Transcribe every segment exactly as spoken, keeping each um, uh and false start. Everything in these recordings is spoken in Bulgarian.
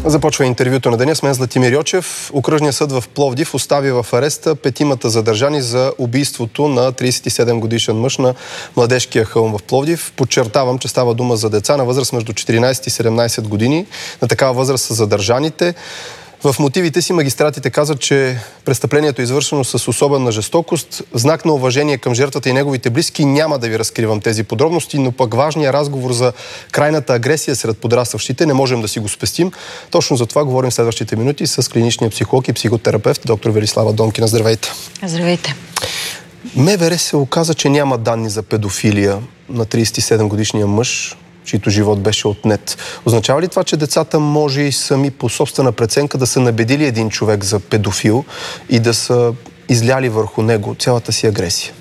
Започва интервюто на деня с мен Златимир Йочев. Окръжният съд в Пловдив остави в ареста петимата задържани за убийството на тридесет и седем годишен мъж на Младежкия хълм в Пловдив. Подчертавам, че става дума за деца на възраст между четиринайсет и седемнайсет години. На такава възраст са задържаните. В мотивите си магистратите казват, че престъплението е извършено с особена жестокост. В знак на уважение към жертвата и неговите близки няма да ви разкривам тези подробности, но пък важният разговор за крайната агресия сред подрастващите не можем да си го спестим. Точно за това говорим в следващите минути с клиничния психолог и психотерапевт доктор Велислава Донкина. Здравейте! Здравейте! МВР се оказа, че няма данни за педофилия на тридесет и седем годишния мъж, чийто живот беше отнет. Означава ли това, че децата може и сами по собствена преценка да са набедили един човек за педофил и да са изляли върху него цялата си агресия?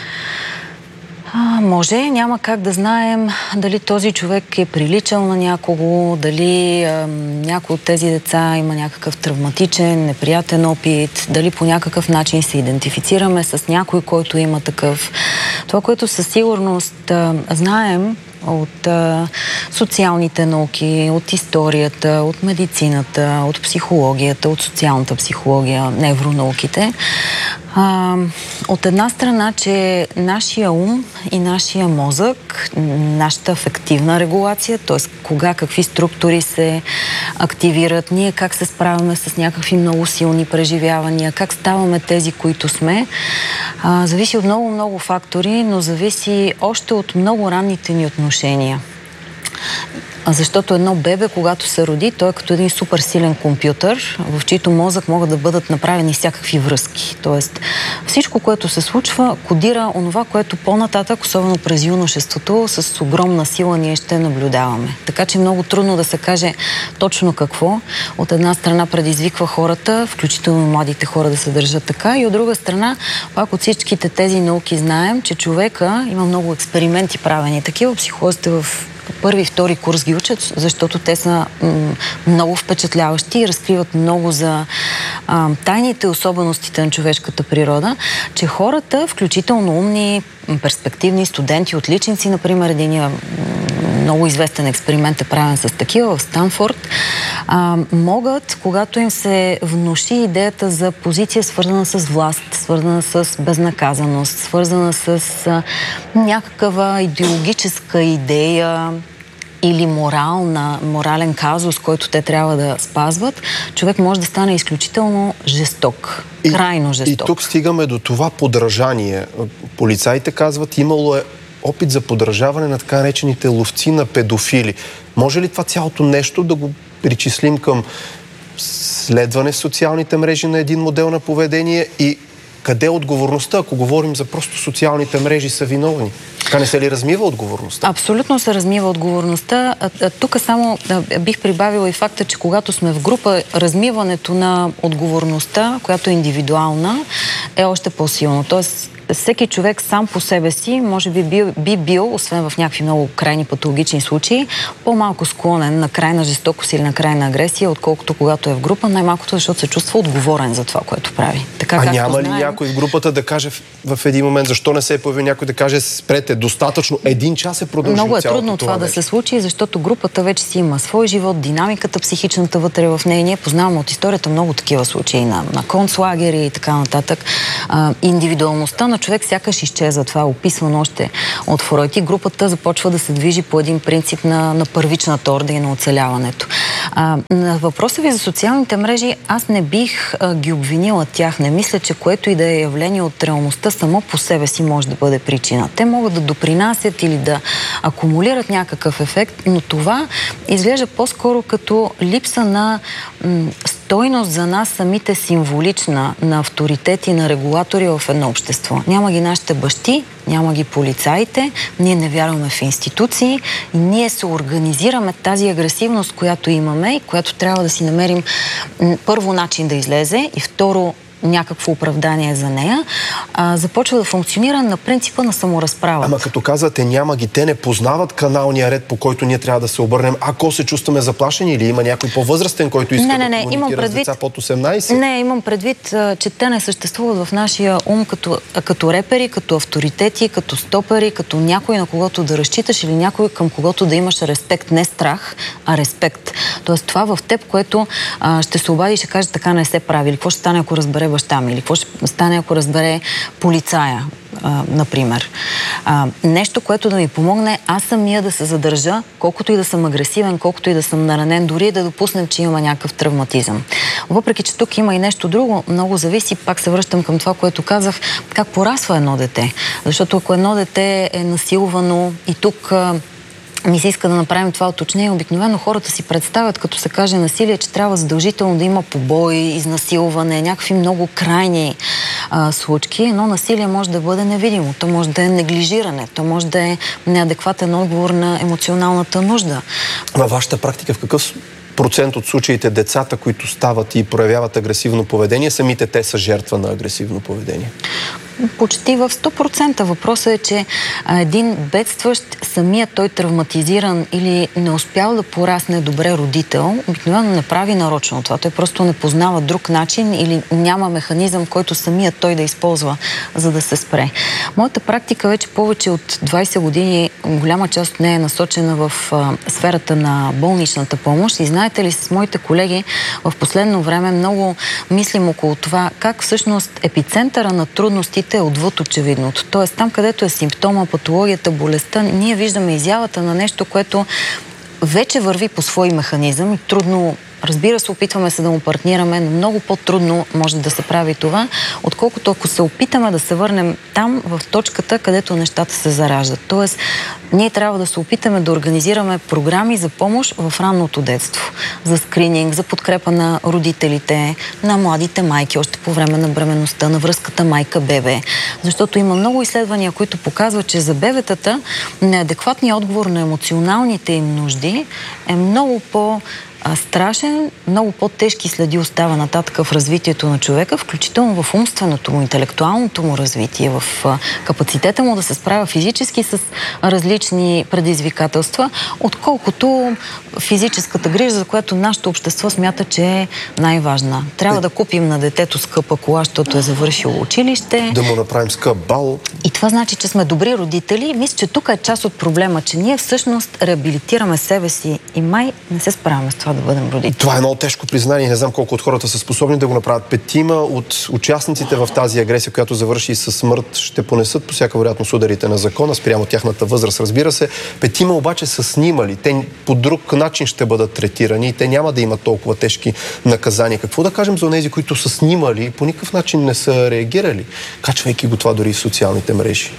А, може. Няма как да знаем дали този човек е приличал на някого, дали а, някой от тези деца има някакъв травматичен, неприятен опит, дали по някакъв начин се идентифицираме с някой, който има такъв. Това, което със сигурност а, знаем от а, социалните науки, от историята, от медицината, от психологията, от социалната психология, невронауките. А, от една страна, че нашия ум и нашия мозък, нашата афективна регулация, т.е. кога какви структури се активират, ние как се справяме с някакви много силни преживявания, как ставаме тези, които сме, а, зависи от много-много фактори, но зависи още от много ранните ни отношения. Защото едно бебе, когато се роди, той е като един супер силен компютър, в чийто мозък могат да бъдат направени всякакви връзки. Тоест, всичко, което се случва, кодира онова, което по-нататък, особено през юношеството, с огромна сила ние ще наблюдаваме. Така че много трудно да се каже точно какво. От една страна предизвиква хората, включително младите хора, да се държат така, и от друга страна, пак от всичките тези науки знаем, че човека има много експерименти правени. Такива психолозите в първи и втори курс ги учат, защото те са м- много впечатляващи и разкриват много за а, тайните особеностите на човешката природа, че хората, включително умни, перспективни студенти, отличници, например, един много известен експеримент е правен с такива в Станфорд, а, могат, когато им се внуши идеята за позиция, свързана с власт, свързана с безнаказаност, свързана с а, някаква идеологическа идея или морална, морален казус, който те трябва да спазват, човек може да стане изключително жесток. И, крайно жесток. И тук стигаме до това подражание. Полицаите казват, имало е опит за подражаване на така наречените ловци на педофили. Може ли това цялото нещо да го причислим към следване в социалните мрежи на един модел на поведение и къде е отговорността, ако говорим за просто социалните мрежи са виновни? Така не се ли размива отговорността? Абсолютно се размива отговорността. Тук само бих прибавила и факта, че когато сме в група, размиването на отговорността, която е индивидуална, е още по-силно. Тоест, всеки човек сам по себе си може би бил, би бил, освен в някакви много крайни патологични случаи, по-малко склонен на крайна жестокост или на крайна агресия, отколкото когато е в група, най-малкото защото се чувства отговорен за това, което прави. Така, а няма ли знаем... някой в групата да каже в, в един момент, защо не се е появил някой да каже, спрете, достатъчно, един час е продължил много е цялото трудно това, това да вече се случи, защото групата вече си има свой живот, динамиката психичната вътре в нея. Ние познаваме от историята много такива случаи на, на концлагери и така нататък. А, индивидуалността на човек сякаш изчезва. Това е описвано още от Фройд и групата започва да се движи по един принцип на, на първичната орда и на оцеляването. А, на въпроса ви за социалните мрежи, аз не бих а, ги обвинила тях. Не мисля, че което и да е явление от реалността само по себе си може да бъде причина. Те могат да допринасят или да акумулират някакъв ефект, но това изглежда по-скоро като липса на м, стойност за нас самите символична, на авторитети, на регулатори в едно общество. Няма ги нашите бащи, няма ги полицаите, ние не вярваме в институции и ние се организираме тази агресивност, която имаме и която трябва да си намерим м, първо начин да излезе и второ някакво оправдание за нея, а, започва да функционира на принципа на саморазправа. Ама като казвате, няма ги, те не познават каналния ред, по който ние трябва да се обърнем, ако се чувстваме заплашени или има някой по-възрастен, който иска не, не, не, да комуникира предвид... с деца под осемнайсет? Не, имам предвид, че те не съществуват в нашия ум като, като репери, като авторитети, като стопери, като някой, на когото да разчиташ или някой, към когото да имаш респект. Не страх, а респект. Тоест това в теб, което а, ще се обади и ще каже така не се прави. Или какво ще стане, ако разбере баща ми? Или какво ще стане, ако разбере полицая, а, например. А, нещо, което да ми помогне аз самия да се задържа, колкото и да съм агресивен, колкото и да съм наранен, дори да допуснем, че има някакъв травматизъм. Въпреки че тук има и нещо друго, много зависи, пак се връщам към това, което казах, как порасва едно дете. Защото ако едно дете е насилвано и тук ми се иска да направим това уточнение. Обикновено хората си представят, като се каже насилие, че трябва задължително да има побой, изнасилване, някакви много крайни а, случки. Едно насилие може да бъде невидимо, то може да е неглижиране, то може да е неадекватен отговор на емоционалната нужда. Във вашата практика в какъв процент от случаите децата, които стават и проявяват агресивно поведение, самите те са жертва на агресивно поведение? Почти в сто процента. Въпросът е, че един бедстващ, самият той травматизиран или не успял да порасне добре родител, обикновено не прави нарочно това. Той просто не познава друг начин или няма механизъм, който самият той да използва, за да се спре. Моята практика вече повече от двайсет години, голяма част от нея е насочена в а, сферата на болничната помощ. И знаете ли, с моите колеги в последно време много мислим около това, как всъщност епицентъра на трудностите е отвъд очевидното. Тоест там, където е симптома, патологията, болестта, ние виждаме изявата на нещо, което вече върви по свой механизъм и трудно, разбира се, опитваме се да му партнираме, но много по-трудно може да се прави това, отколкото ако се опитаме да се върнем там, в точката, където нещата се зараждат. Тоест, ние трябва да се опитаме да организираме програми за помощ в ранното детство. За скрининг, за подкрепа на родителите, на младите майки, още по време на бременността, на връзката майка-бебе. Защото има много изследвания, които показват, че за бебетата неадекватният отговор на емоционалните им нужди е много по- страшен, много по-тежки следи остава нататък в развитието на човека, включително в умственото му, интелектуалното му развитие, в капацитета му да се справя физически с различни предизвикателства, отколкото физическата грижа, за която нашето общество смята, че е най-важна. Трябва да купим на детето скъпа кола, защото е завършило училище. Да му направим скъп бал. И това значи, че сме добри родители. Мисля, че тук е част от проблема, че ние всъщност реабилитираме себе си и май не се справяме с това да бъдем родители. Това е много тежко признание. Не знам колко от хората са способни да го направят. Петима от участниците в тази агресия, която завърши със смърт, ще понесат по всяка вероятност ударите на закона, спрямо тяхната възраст, разбира се. Петима обаче са снимали. Те по друг начин ще бъдат третирани и те няма да имат толкова тежки наказания. Какво да кажем за тези, които са снимали и по никакъв начин не са реагирали, качвайки го това дори в социалните мрежи?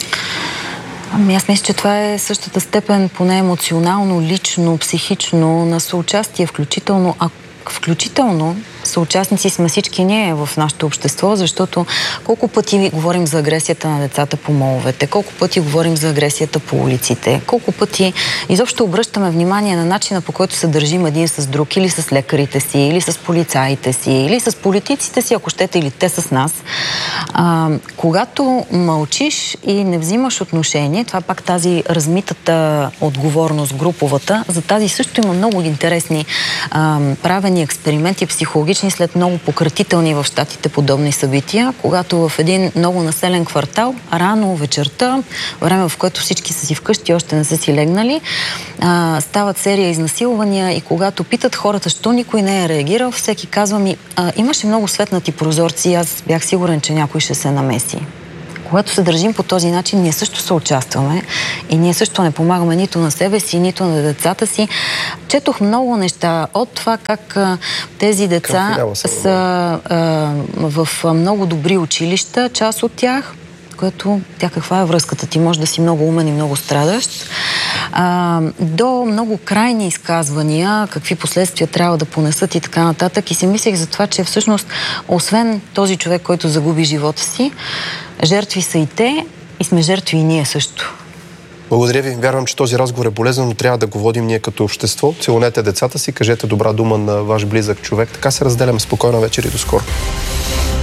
Ами аз мисля, че това е същата степен, поне емоционално, лично, психично, на съучастие, включително, а включително съучастници сме всички ние в нашето общество, защото колко пъти говорим за агресията на децата по моловете, колко пъти говорим за агресията по улиците, колко пъти изобщо обръщаме внимание на начина, по който се държим един с друг, или с лекарите си, или с полицаите си, или с политиците си, ако щете, или те с нас. А, когато мълчиш и не взимаш отношение, това пак тази размитата отговорност, груповата, за тази също има много интересни а, правени експерименти, психологични, след много пократителни в щатите подобни събития, когато в един много населен квартал, рано вечерта, време в което всички са си вкъщи, още не са си легнали, а, стават серия изнасилвания и когато питат хората, що никой не е реагирал, всеки казва ми, а, имаше много светнати прозорци и аз бях сигурен, че някой ще се намеси. Когато се държим по този начин, ние също се участваме и ние също не помагаме нито на себе си, нито на децата си. Четох много неща от това как а, тези деца са а, в много добри училища, част от тях, което тя каква е връзката? Ти може да си много умен и много страдащ. А, до много крайни изказвания, какви последствия трябва да понесат и така нататък. И си мислех за това, че всъщност, освен този човек, който загуби живота си, жертви са и те, и сме жертви и ние също. Благодаря ви. Вярвам, че този разговор е болезнен, но трябва да го водим ние като общество. Целунете децата си, кажете добра дума на ваш близък човек. Така се разделяме. Спокойна вечер и до скоро.